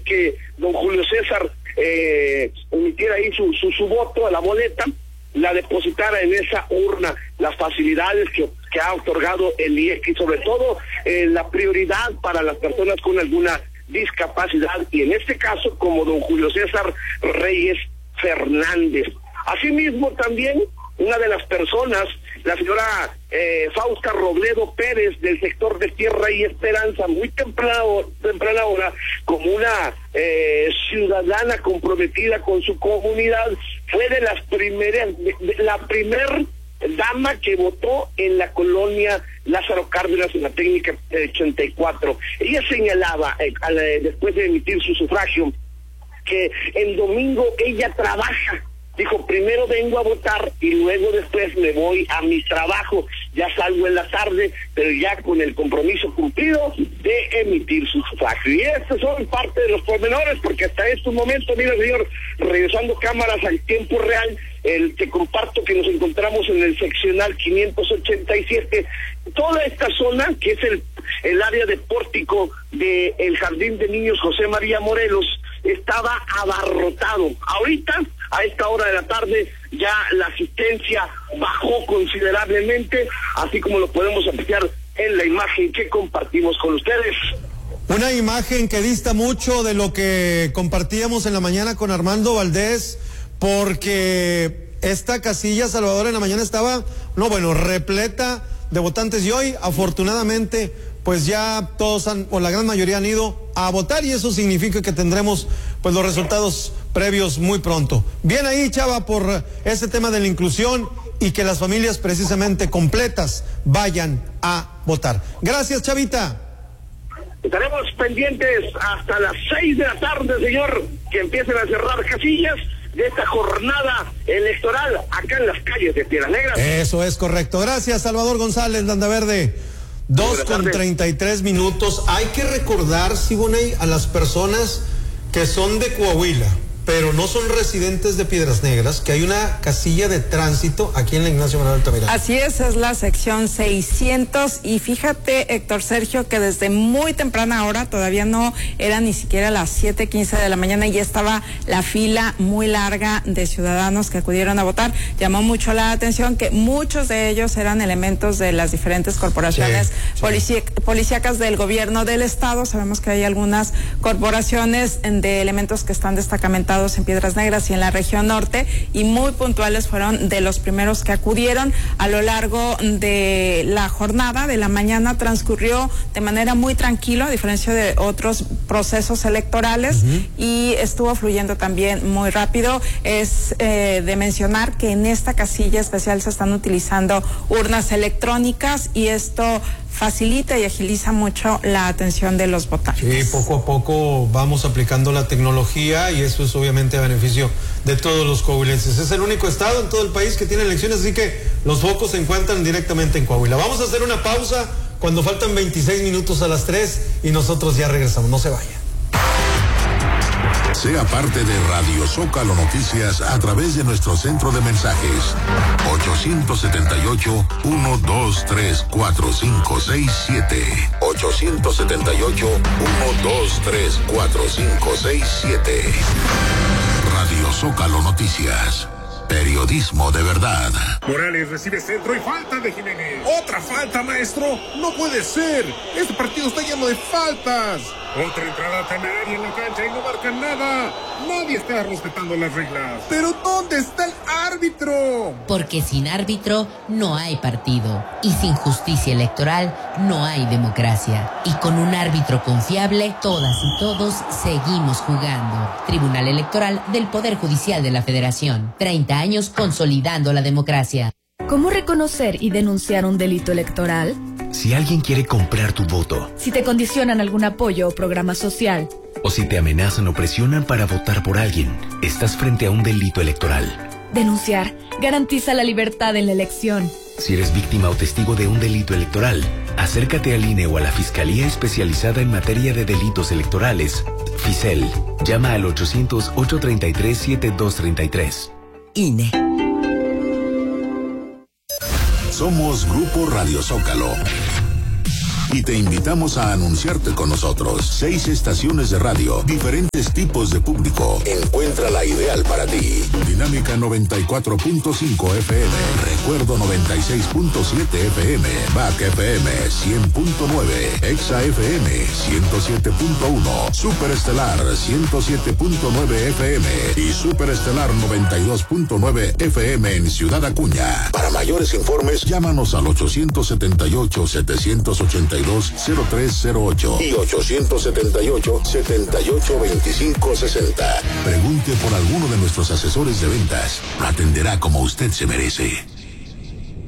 que don Julio César emitiera ahí su voto a la boleta, la depositara en esa urna. Las facilidades que ha otorgado el IEC y sobre todo la prioridad para las personas con alguna discapacidad, y en este caso como don Julio César Reyes Fernández. Asimismo también una de las personas, la señora Fausta Robledo Pérez, del sector de Tierra y Esperanza, muy temprana hora, como una ciudadana comprometida con su comunidad, fue de las primeras, la primer dama que votó en la colonia Lázaro Cárdenas en la técnica 84. Ella señalaba, después de emitir su sufragio, que el domingo ella trabaja. Dijo, primero vengo a votar y luego después me voy a mi trabajo. Ya salgo en la tarde, pero ya con el compromiso cumplido de emitir su sufragio. Y estos son parte de los pormenores, porque hasta este momento, mira, señor, regresando cámaras al tiempo real, te comparto que nos encontramos en el seccional 587. Toda esta zona, que es el área de pórtico del Jardín de Niños José María Morelos, estaba abarrotado. Ahorita, a esta hora de la tarde, ya la asistencia bajó considerablemente, así como lo podemos apreciar en la imagen que compartimos con ustedes. Una imagen que dista mucho de lo que compartíamos en la mañana con Armando Valdés, porque esta casilla, Salvador, en la mañana estaba, repleta de votantes, y hoy, afortunadamente, pues ya todos o la gran mayoría han ido a votar, y eso significa que tendremos pues los resultados previos muy pronto. Bien ahí, Chava, por ese tema de la inclusión y que las familias precisamente completas vayan a votar. Gracias, Chavita. Estaremos pendientes hasta las 6 de la tarde, señor, que empiecen a cerrar casillas de esta jornada electoral acá en las calles de Piedras Negras. Eso es correcto. Gracias, Salvador González, Landaverde. 2:33. Hay que recordar, Siboney, a las personas que son de Coahuila, pero no son residentes de Piedras Negras, que hay una casilla de tránsito aquí en la Ignacio Manuel Altamirano. Así es la sección 600, y fíjate, Héctor Sergio, que desde muy temprana hora, todavía no era ni siquiera las 7:15 de la mañana, y ya estaba la fila muy larga de ciudadanos que acudieron a votar. Llamó mucho la atención que muchos de ellos eran elementos de las diferentes corporaciones policíacas del gobierno del estado. Sabemos que hay algunas corporaciones de elementos que están destacamentados en Piedras Negras y en la región norte, y muy puntuales fueron de los primeros que acudieron. A lo largo de la jornada de la mañana transcurrió de manera muy tranquila, a diferencia de otros procesos electorales, y estuvo fluyendo también muy rápido. Es de mencionar que en esta casilla especial se están utilizando urnas electrónicas, y esto facilita y agiliza mucho la atención de los votantes. Sí, poco a poco vamos aplicando la tecnología, y eso es obviamente a beneficio de todos los coahuilenses. Es el único estado en todo el país que tiene elecciones, así que los focos se encuentran directamente en Coahuila. Vamos a hacer una pausa cuando faltan 26 minutos a las 3 y nosotros ya regresamos. No se vayan. Sea parte de Radio Zócalo Noticias a través de nuestro centro de mensajes 878-123-4567 878-123-4567. Radio Zócalo Noticias, periodismo de verdad. Morales recibe centro y falta de Jiménez. ¡Otra falta, maestro! ¡No puede ser! ¡Este partido está lleno de faltas! Otra entrada temeraria en la cancha y no marcan nada. Nadie está respetando las reglas. ¿Pero dónde está el árbitro? Porque sin árbitro no hay partido. Y sin justicia electoral no hay democracia. Y con un árbitro confiable, todas y todos seguimos jugando. Tribunal Electoral del Poder Judicial de la Federación. 30 años consolidando la democracia. ¿Cómo reconocer y denunciar un delito electoral? Si alguien quiere comprar tu voto. Si te condicionan algún apoyo o programa social. O si te amenazan o presionan para votar por alguien, estás frente a un delito electoral. Denunciar garantiza la libertad en la elección. Si eres víctima o testigo de un delito electoral, acércate al INE o a la Fiscalía Especializada en Materia de Delitos Electorales, FICEL. Llama al 800-833-7233. INE. Somos Grupo Radio Zócalo. y te invitamos a anunciarte con nosotros. 6 estaciones de radio, diferentes tipos de público. Encuentra la ideal para ti. Dinámica 94.5 FM, Recuerdo 96.7 FM, BAC FM 100.9, EXA FM 107.1, Superestelar 107.9 FM y Superestelar 92.9 FM en Ciudad Acuña. Para mayores informes, llámanos al 878-782-0308 y 878-782560. Pregunte por alguno de nuestros asesores de ventas. Lo atenderá como usted se merece.